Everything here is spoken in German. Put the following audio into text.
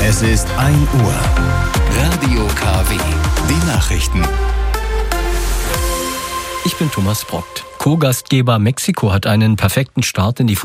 Es ist 1 Uhr. Radio KW. Die Nachrichten. Ich bin Thomas Brockt. Co-Gastgeber Mexiko hat einen perfekten Start in die